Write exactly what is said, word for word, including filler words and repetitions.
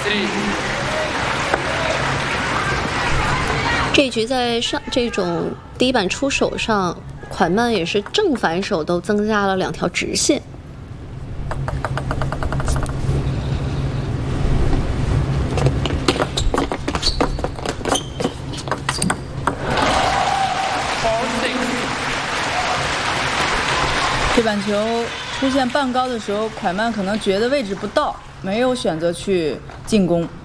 这一局在上这种第一板出手上，款曼也是正反手都增加了两条直线。 这板球出现半高的时候，蒯曼可能觉得位置不到，没有选择去进攻。